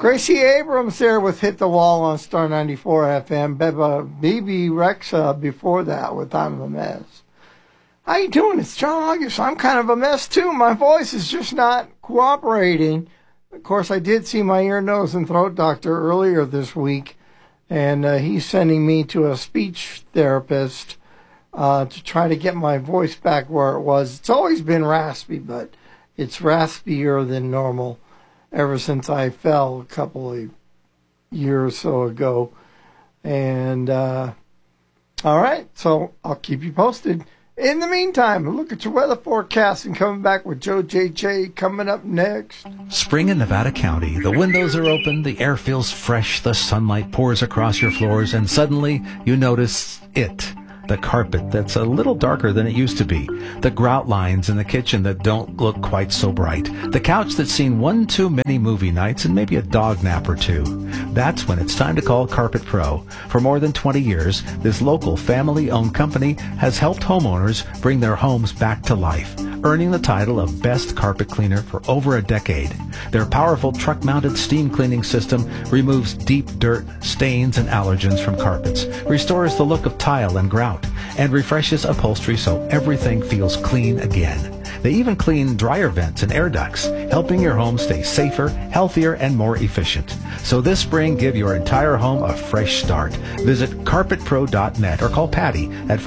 Gracie Abrams there with Hit the Wall on Star 94 FM. BB Rexa before that with I'm a Mess. How you doing? It's John August. I'm kind of a mess, too. My voice is just not cooperating. Of course, I did see my ear, nose, and throat doctor earlier this week, and he's sending me to a speech therapist to try to get my voice back where it was. It's always been raspy, but it's raspier than normal ever since I fell a couple of years or so ago. And, all right, so I'll keep you posted. In the meantime, look at your weather forecast and coming back with Joe JJ coming up next. Spring in Nevada County. The windows are open, the air feels fresh, the sunlight pours across your floors, and suddenly you notice it. The carpet that's a little darker than it used to be. The grout lines in the kitchen that don't look quite so bright. The couch that's seen one too many movie nights and maybe a dog nap or two. That's when it's time to call Carpet Pro. For more than 20 years, this local family-owned company has helped homeowners bring their homes back to life, earning the title of Best Carpet Cleaner for over a decade. Their powerful truck-mounted steam cleaning system removes deep dirt, stains, and allergens from carpets, restores the look of tile and grout, and refreshes upholstery so everything feels clean again. They even clean dryer vents and air ducts, helping your home stay safer, healthier, and more efficient. So this spring, give your entire home a fresh start. Visit carpetpro.net or call Patty at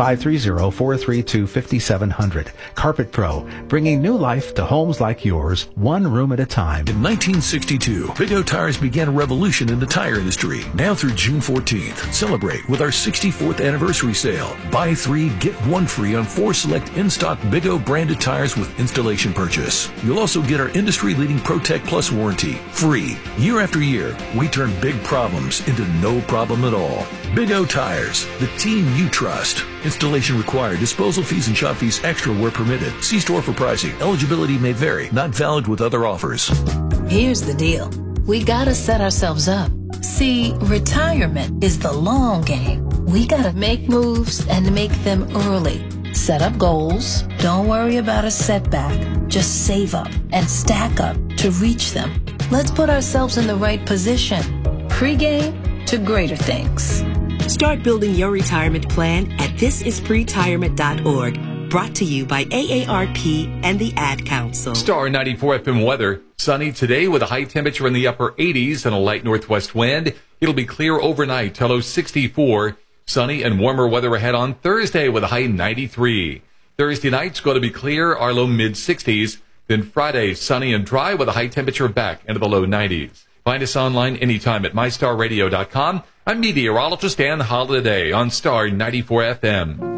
530-432-5700. Carpet Pro, bringing new life to homes like yours, one room at a time. In 1962, Big O Tires began a revolution in the tire industry. Now through June 14th, celebrate with our 64th anniversary sale. Buy 3, get 1 free on 4 select in-stock Big O branded tires with installation purchase. You'll also get our industry-leading ProTech Plus warranty, free. Year after year, we turn big problems into no problem at all. Big O Tires, the team you trust. Installation required. Disposal fees and shop fees extra where permitted. See store for pricing. Eligibility may vary. Not valid with other offers. Here's the deal. We gotta set ourselves up. See, retirement is the long game. We gotta make moves and make them early. Set up goals. Don't worry about a setback. Just save up and stack up to reach them. Let's put ourselves in the right position. Pre-game to greater things. Start building your retirement plan at thisispretirement.org. Brought to you by AARP and the Ad Council. Star 94 FM weather. Sunny today with a high temperature in the upper 80s and a light northwest wind. It'll be clear overnight till low 64. Sunny and warmer weather ahead on Thursday with a high 93. Thursday night's going to be clear, our low mid-60s. Then Friday, sunny and dry with a high temperature back into the low 90s. Find us online anytime at mystarradio.com. I'm meteorologist Dan Holiday on Star 94 FM.